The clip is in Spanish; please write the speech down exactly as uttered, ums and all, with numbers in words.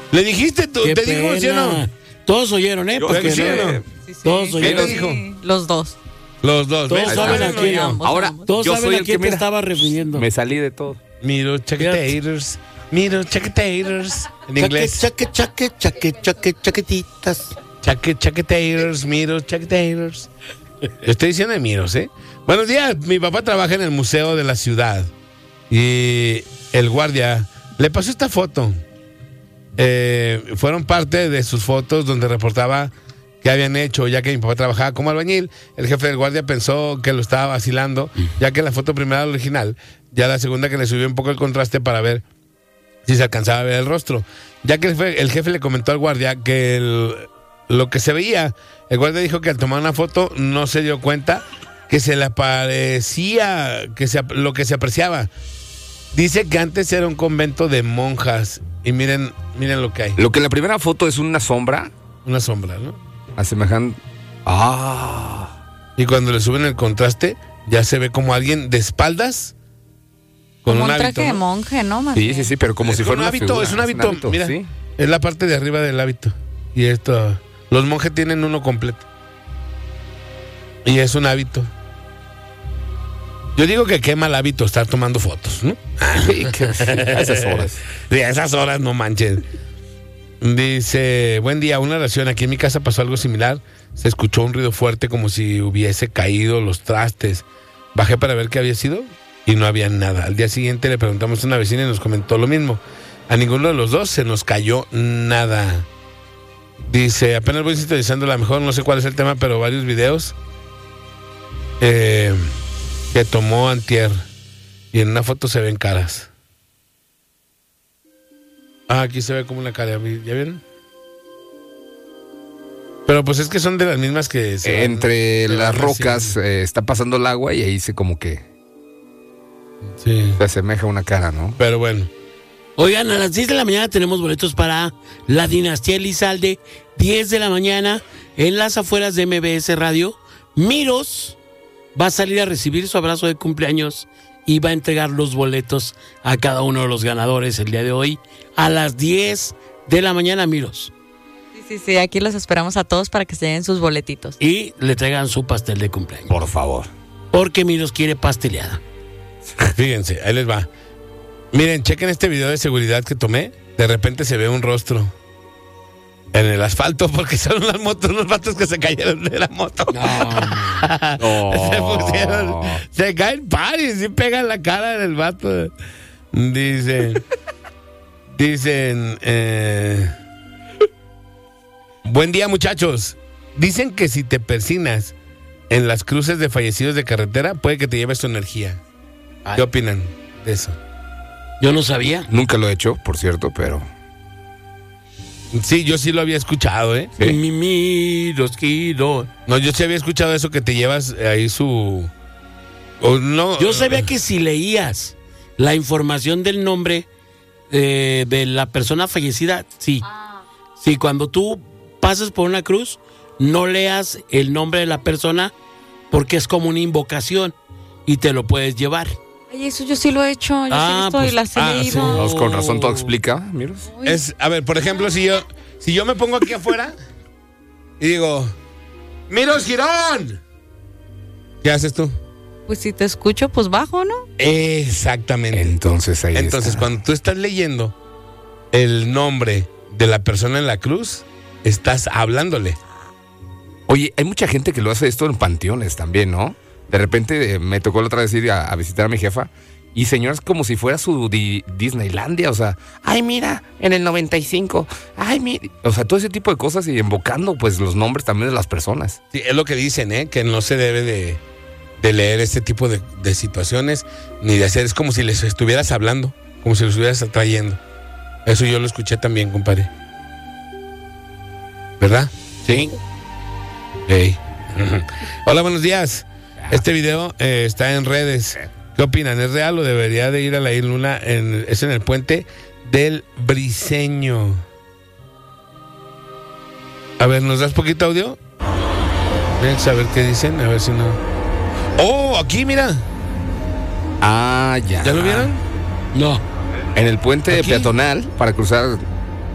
¿Le dijiste tú? ¿Te pena. dijo sí o no? Todos oyeron, ¿eh? Porque ¿Sí o no, no? Sí, sí. Todos ¿Qué oyeron. te dijo? Los dos. Los dos. Todos ¿ves? saben Ah, a no, quién. yo. Ambos, Ahora, ambos. Todos yo saben soy a el quién que te mira, estaba refiriendo. me salí de todo. Miro chaquetators. Miro chaquetators. En inglés. Chaque, chaque, chaque, chaque, chaquetitas. Chaque, chaquetators. Miro chaquetators. Yo estoy diciendo de miros, ¿eh? Buenos días. Mi papá trabaja en el museo de la ciudad. Y el guardia le pasó esta foto. Eh, fueron parte de sus fotos donde reportaba que habían hecho, ya que mi papá trabajaba como albañil. El jefe del guardia pensó que lo estaba vacilando, ya que la foto primera era la original, ya la segunda que le subió un poco el contraste para ver si se alcanzaba a ver el rostro. Ya que el jefe, el jefe le comentó al guardia que el, lo que se veía, el guardia dijo que al tomar una foto no se dio cuenta que se le parecía, que se, lo que se apreciaba. Dice que antes era un convento de monjas. Y miren, miren lo que hay. Lo que en la primera foto es una sombra, Una sombra, ¿no? asemejan. Ah. Y cuando le suben el contraste, ya se ve como alguien de espaldas con Como un un traje hábito, de ¿no? monje, ¿no? Más Sí, bien. sí, sí, pero como Es si un fuera una hábito, figura, es un hábito, mira. sí. Es la parte de arriba del hábito. Y esto, los monjes tienen uno completo. Y es un hábito. Yo digo que quema el hábito estar tomando fotos, ¿no? Sí, que- a esas horas. Sí, a esas horas no manches. Dice, buen día, una oración. Aquí en mi casa pasó algo similar. Se escuchó un ruido fuerte como si hubiese caído los trastes. Bajé para ver qué había sido y no había nada. Al día siguiente le preguntamos a una vecina y nos comentó lo mismo. A ninguno de los dos se nos cayó nada. Dice, apenas voy sintonizando, a lo mejor no sé cuál es el tema, pero varios videos eh, que tomó antier. Y en una foto se ven caras. Ah, aquí se ve como una cara, ¿ya vieron? Pero pues es que son de las mismas que se van- Entre se van las rocas haciendo. eh, está pasando el agua y ahí se como que Sí, se asemeja una cara, ¿no? pero bueno. Oigan, a las diez de la mañana tenemos boletos para la Dinastía Elizalde. diez de la mañana en las afueras de M B S Radio. Miros va a salir a recibir su abrazo de cumpleaños y va a entregar los boletos a cada uno de los ganadores el día de hoy a las diez de la mañana, Miros. Sí, sí, sí. Aquí los esperamos a todos para que se den sus boletitos. Y le traigan su pastel de cumpleaños. Por favor. Porque Miros quiere pasteleada. Fíjense, ahí les va. Miren, chequen este video de seguridad que tomé. De repente se ve un rostro en el asfalto porque son las motos, unos vatos que se cayeron de la moto. Se pusieron, se caen pares y pegan la cara del vato. Dicen, dicen, eh, buen día muchachos. Dicen que si te persinas en las cruces de fallecidos de carretera, puede que te lleves tu energía. ¿Qué opinan de eso? Yo no sabía. Nunca lo he hecho, por cierto, pero Sí, yo sí lo había escuchado, ¿eh? Sí. Mi Miros, quiero. No, yo sí había escuchado eso que te llevas ahí su... o no, Yo sabía que si leías la información del nombre eh, de la persona fallecida, sí. Sí, cuando tú pasas por una cruz, no leas el nombre de la persona porque es como una invocación y te lo puedes llevar. Ay, eso yo sí lo he hecho. Yo Ah, sí he visto pues, y las he ah, leído. sí. pues, con razón todo explica, miros. Uy. Es, a ver, por ejemplo, si yo, si yo me pongo aquí afuera y digo, ¡Miros Girón! ¿Qué haces tú? Pues si te escucho, pues bajo, ¿no? Exactamente. Entonces ahí Entonces, está. cuando tú estás leyendo el nombre de la persona en la cruz, estás hablándole. Oye, hay mucha gente que lo hace esto en panteones también, ¿no? De repente eh, me tocó la otra vez ir a, a visitar a mi jefa y señoras como si fuera su di- Disneylandia, o sea, ay mira, en el noventa y cinco, ay mira, o sea, todo ese tipo de cosas y invocando pues los nombres también de las personas. Sí, es lo que dicen, ¿eh? Que no se debe de, de leer este tipo de, de situaciones ni de hacer. Es como si les estuvieras hablando, como si los estuvieras atrayendo. Eso yo lo escuché también, compadre. ¿Verdad? Sí. Hey. Hola, buenos días. Este video eh, está en redes. ¿Qué opinan? ¿Es real o debería de ir a la isla Luna? En, es en el puente del Briseño. A ver, ¿nos das poquito audio? Vamos a ver qué dicen, a ver si no. ¡Oh, aquí, mira! Ah, ya. ¿Ya lo vieron? No. En el puente ¿Aquí? peatonal para cruzar